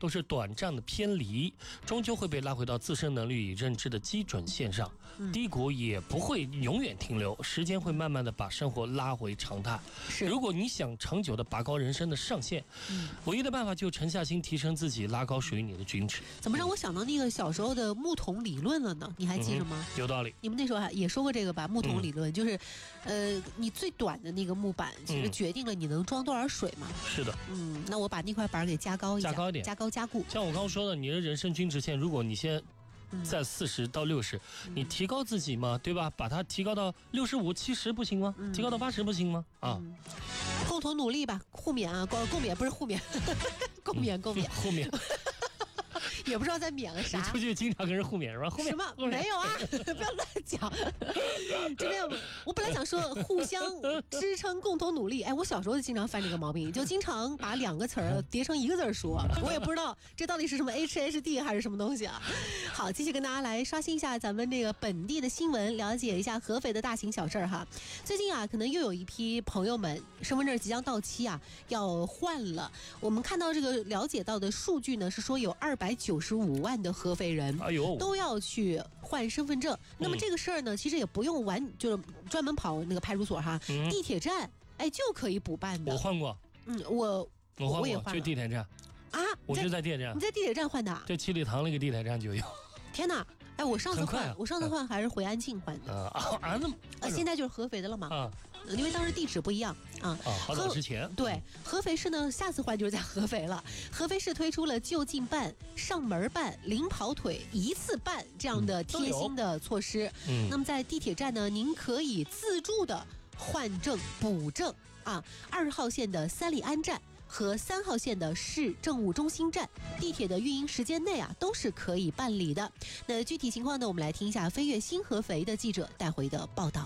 都是短暂的偏离，终究会被拉回到自身能力与认知的基准线上。低谷也不会永远停留，时间会慢慢的把生活拉回常态。如果你想长久的拔高人生的上限，唯一的办法就沉下心提升自己，拉高属于你的均值。 怎么让我想到那个小时候的木桶理论了呢？你还记着吗？ 有道理。 你们那时候也说过这个吧？木桶理论就是，你最短的那个木板其实决定了你能装多少水嘛。 是的。 那我把那块板给加高一下， 加高一点， 加高加固。 像我刚刚说的，你的人生均值线，如果你先在40到60，你提高自己嘛，对吧？把它提高到65、70不行吗？提高到80不行吗？ 共同努力吧，互勉啊，共勉不是互勉，共勉。 互勉。 也不知道在勉了啥。 你出去经常跟人互勉是吧？ 什么？没有啊，不要乱讲。这边我本来想说互相支撑，共同努力。哎，我小时候就经常犯这个毛病，就经常把2个词儿叠成1个字说。我也不知道这到底是什么 HHD 还是什么东西啊。好，继续跟大家来刷新一下咱们这个本地的新闻，了解一下合肥的大型小事儿哈。最近啊，可能又有一批朋友们身份证即将到期啊，要换了。我们看到这个了解到的数据呢，是说有295万的合肥人都要去换身份证。那么这个事儿呢，其实也不用就是专门跑那个派出所哈，地铁站就可以补办的。 我换过， 我也换了， 就地铁站啊， 我就在地铁站。 你在地铁站换的？ 在七里塘那个地铁站就有。 天哪！我上次换还是回安庆换的。现在就是合肥的了嘛。因为当时地址不一样啊。 好早之前。 对，合肥市呢，下次换就是在合肥了。合肥市推出了就近办、上门办、零跑腿、一次办这样的贴心的措施。那么在地铁站呢，您可以自助的换证补证啊。2号线的三里安站和3号线的市政务中心站，地铁的运营时间内啊，都是可以办理的。那具体情况呢，我们来听一下飞跃新合肥的记者带回的报道。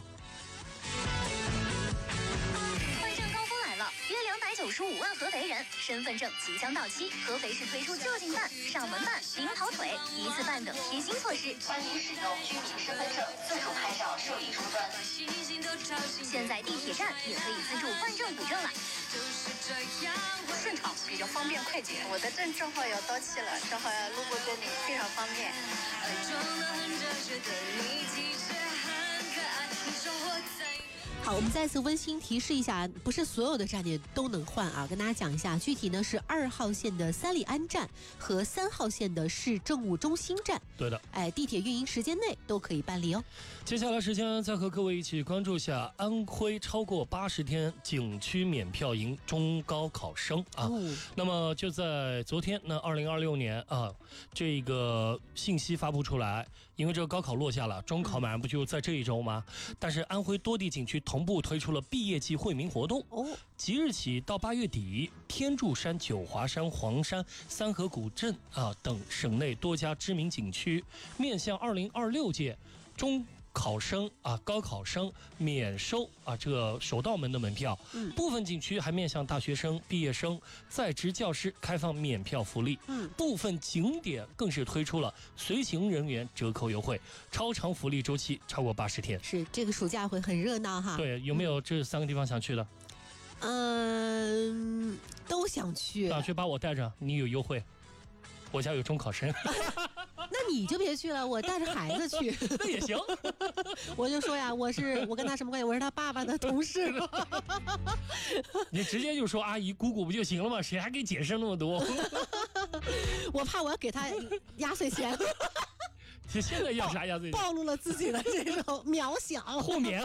换证高峰来了，约295万合肥人身份证即将到期，合肥市推出就近办、上门办、零跑腿、一次办等贴心措施。欢迎使用居民身份证自助拍照受理终端。现在地铁站也可以自助换证补证了。 顺畅，比较方便快捷。我的证正好要到期了，正好要路过这里，非常方便。 好，我们再次温馨提示一下，不是所有的站点都能换啊，跟大家讲一下，具体呢是2号线的三里安站和3号线的市政务中心站。 对的， 地铁运营时间内都可以办理哦。 接下来时间再和各位一起关注一下安徽超过80天景区免票迎中高考生啊。那么就在昨天，那2026年啊，这个信息发布出来，因为这个高考落下了，中考马上不就在这一周吗？但是安徽多地景区同步推出了毕业季惠民活动。即日起到8月底，天柱山、九华山、黄山、三河谷镇等省内多家知名景区，面向2026届中考生高考生免收这个首道门的门票。部分景区还面向大学生、毕业生、在职教师开放免票福利。部分景点更是推出了随行人员折扣优惠，超长福利周期超过80天。 是，这个暑假会很热闹哈。 对，有没有这3个地方想去的？ 都想去。 想去把我带着，你有优惠。我家有中考生。 那你就别去了，我带着孩子去。 那也行。 我就说呀，我跟他什么关系？我是他爸爸的同事。 你直接就说阿姨姑姑不就行了吗？谁还给解释那么多？ 我怕我要给他压岁钱。 现在要啥压岁钱？ 暴露了自己的这种渺小。 互勉。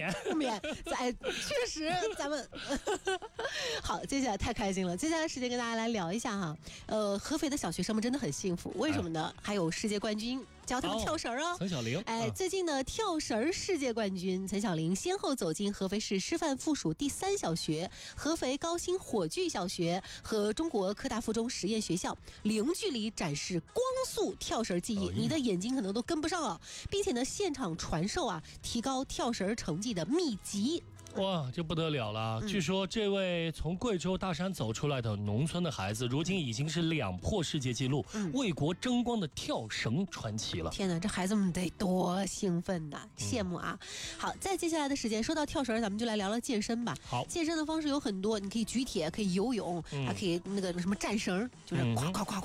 确实咱们好，接下来太开心了。接下来时间跟大家来聊一下哈，合肥的小学生们真的很幸福，为什么呢？还有世界冠军教他们跳绳哦。 陈小玲， 最近呢，跳绳世界冠军陈小玲先后走进合肥市师范附属第3小学、合肥高新火炬小学和中国科大附中实验学校，零距离展示光速跳绳技艺，你的眼睛可能都跟不上了，并且呢，现场传授提高跳绳成绩的秘籍。 哇，这不得了了！据说这位从贵州大山走出来的农村的孩子，如今已经是2破世界纪录，为国争光的跳绳传奇了。 天哪，这孩子们得多兴奋呐，羡慕啊！好，在接下来的时间，说到跳绳，咱们就来聊聊健身吧。 好， 健身的方式有很多，你可以举铁，可以游泳，还可以那个什么战绳，就是咵咵咵